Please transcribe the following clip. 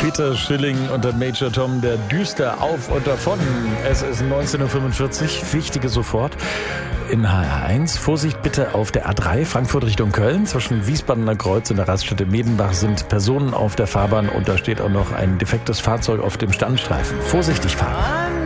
Peter Schilling und der Major Tom, der düster auf und davon. Es ist 19:45 Uhr, wichtige sofort. In HR1, Vorsicht bitte auf der A3, Frankfurt Richtung Köln. Zwischen Wiesbadener Kreuz und der Raststätte Medenbach sind Personen auf der Fahrbahn und da steht auch noch ein defektes Fahrzeug auf dem Standstreifen. Vorsichtig fahren.